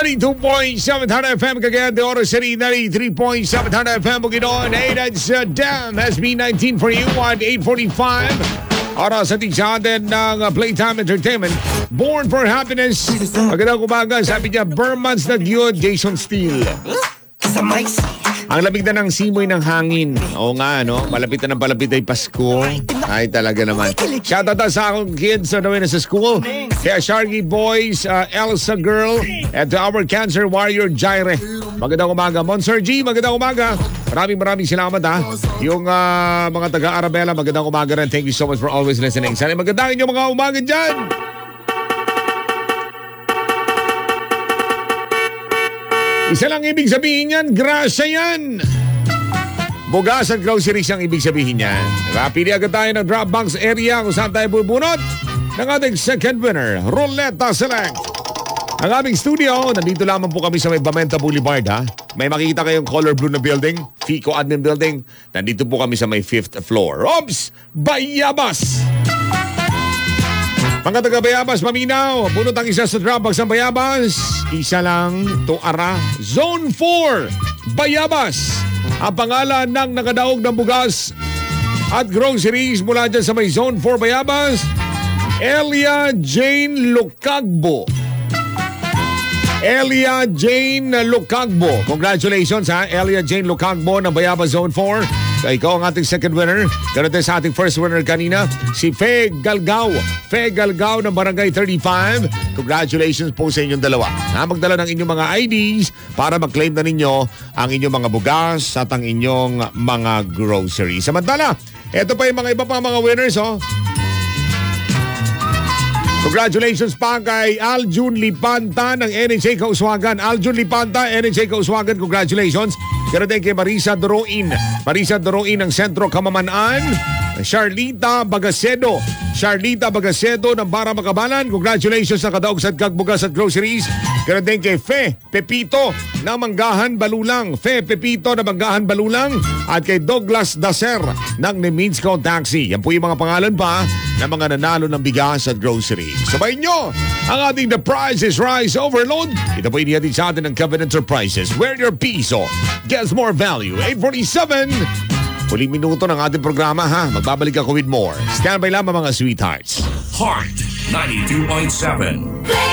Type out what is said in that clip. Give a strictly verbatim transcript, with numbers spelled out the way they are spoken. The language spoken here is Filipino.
ninety-two point seven F M Cagayan de Oro City, ninety-three point seven F M Bukidnon. Hey, that's uh, damn S B nineteen for you at eight forty-five. Oras sa sa atin ng uh, Playtime Entertainment. Born for Happiness. Magandang umaga. Sabi niya, Burman's na yun, Jason Steele. Ang lamig na ng simoy ng hangin. Oo nga, no? Malapit na ng palapit ay Pasko. Ay, talaga naman. Shoutout sa akong kids na nawin na sa school. Kaya Sharky Boys, uh, Elsa Girl, at to our Cancer Warrior, Jaire. Magandang umaga. Monster G, magandang umaga. Maraming maraming salamat, ha. Yung uh, mga taga-Arabella, magandang umaga rin. Thank you so much for always listening. Sana magandang inyong mga umaga dyan. Isa lang ibig sabihin yan, grasya yan. Bugas at groceries ang ibig sabihin yan. Diba? Pili agad tayo ng Dropbox area kung saan tayo bubunot ng ating second winner, Roleta Select. Ang aming studio, nandito lamang po kami sa may Bamenta Boulevard, ha? May makikita kayong color blue na building, Fico Admin Building. Nandito po kami sa may fifth floor. Ops! Bayabas! Mga taga Bayabas, maminaw. Bunot ang isa sa Dropbox ng Bayabas. Isa lang to ara. Zone four, Bayabas. Ang pangalan ng nakadaog ng bugas at groceries mula dyan sa may Zone four, Bayabas. Elia Jane Lucagbo. Elia Jane Lucagbo. Congratulations, ha. Elia Jane Lucagbo ng Bayabas Zone four. So, ikaw ang ating second winner. Ganun tayo sa ating first winner kanina, si Fe Galgao. Fe Galgao ng Barangay thirty-five. Congratulations po sa inyong dalawa. Ha, magdala ng inyong mga I Ds para mag-claim na ninyo ang inyong mga bugas at ang inyong mga groceries. Samantala, eto pa yung mga iba pa mga winners, oh. Congratulations pa kay Aljun Lipanta ng N H A Kauswagan. Aljun Lipanta, N H A Kauswagan, congratulations. Pero din kay Marisa Doroin. Marisa Doroin ng Sentro Kamamanaan. Charlita Bagasedo. Charlita Bagasedo ng Bara Makabalan. Congratulations sa kadaog sa kagbugas at groceries. Pero din kay Fe Pepito ng Manggahan Balulang. Fe Pepito ng Manggahan Balulang. At kay Douglas Dacer ng Neminsco Taxi. Yan po yung mga pangalan pa ng mga nanalo ng bigas at groceries. Sabayin nyo ang ating The Price is Rise Overload. Ito po inihatid sa atin ng Kevin Enterprises, where your piso gets more value. eight forty-seven. Huling minuto ng ating programa, ha. Magbabalik ako with more. Stand by lamang mga sweethearts. Heart ninety-two point seven.